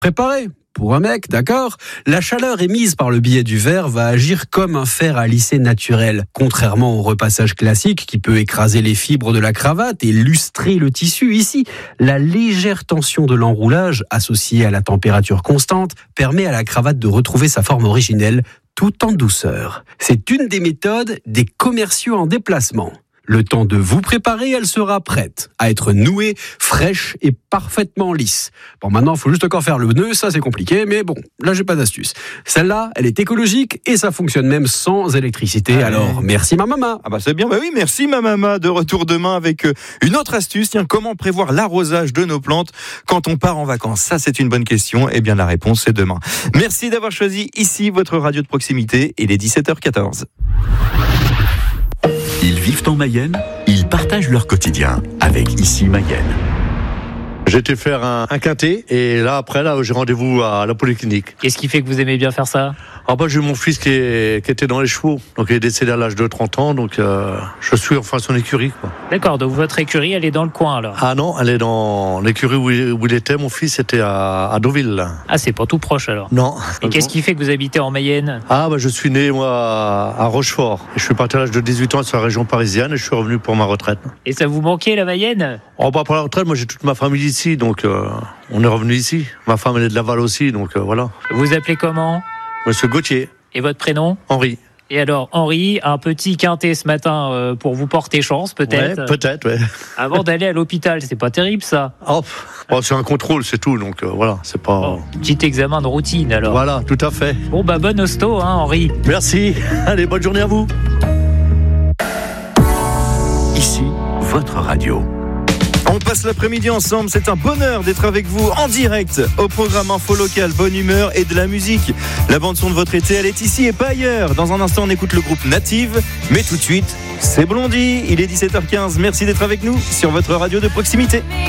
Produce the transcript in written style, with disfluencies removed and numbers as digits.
préparé. Pour un mec, d'accord, la chaleur émise par le biais du verre va agir comme un fer à lisser naturel. Contrairement au repassage classique qui peut écraser les fibres de la cravate et lustrer le tissu, ici, la légère tension de l'enroulage, associée à la température constante, permet à la cravate de retrouver sa forme originelle tout en douceur. C'est une des méthodes des commerciaux en déplacement. Le temps de vous préparer, elle sera prête à être nouée, fraîche et parfaitement lisse. Bon, maintenant, il faut juste encore faire le nœud, ça c'est compliqué, mais bon, là j'ai pas d'astuce. Celle-là, elle est écologique et ça fonctionne même sans électricité. Alors, merci ma maman. Ah bah c'est bien, bah oui, merci ma maman. De retour demain avec une autre astuce. Tiens, comment prévoir l'arrosage de nos plantes quand on part en vacances? Ça c'est une bonne question. Eh bien la réponse c'est demain. Merci d'avoir choisi ici votre radio de proximité. Il est 17h14. Ils vivent en Mayenne, ils partagent leur quotidien avec Ici Mayenne. J'ai été faire un quintet et là après j'ai rendez-vous à la polyclinique. Qu'est-ce qui fait que vous aimez bien faire ça? J'ai eu mon fils qui était dans les chevaux, donc il est décédé à l'âge de 30 ans, donc je suis enfin son écurie, quoi. D'accord, donc votre écurie elle est dans le coin alors? Ah non, elle est dans l'écurie où il était, mon fils était à Deauville là. Ah, c'est pas tout proche alors? Non. Et qu'est-ce qui fait que vous habitez en Mayenne? Je suis né moi à Rochefort. Je suis parti à l'âge de 18 ans sur la région parisienne et je suis revenu pour ma retraite. Et ça vous manquait la Mayenne? Pour la retraite, moi j'ai toute ma famille ici, donc on est revenu ici. Ma femme elle est de Laval aussi, donc voilà. Vous appelez comment? Monsieur Gauthier. Et votre prénom? Henri. Et alors, Henri, un petit quintet ce matin pour vous porter chance, peut-être? Ouais, peut-être, ouais. Avant d'aller à l'hôpital, c'est pas terrible ça? C'est un contrôle, c'est tout, donc voilà, c'est pas... Petit examen de routine alors. Voilà, tout à fait. Bon, bonne hosto, Henri. Merci, allez, bonne journée à vous. Ici, votre radio. On passe l'après-midi ensemble, c'est un bonheur d'être avec vous en direct au programme Info Local, bonne humeur et de la musique. La bande-son de votre été, elle est ici et pas ailleurs. Dans un instant, on écoute le groupe Native, mais tout de suite, c'est Blondie. Il est 17h15, merci d'être avec nous sur votre radio de proximité.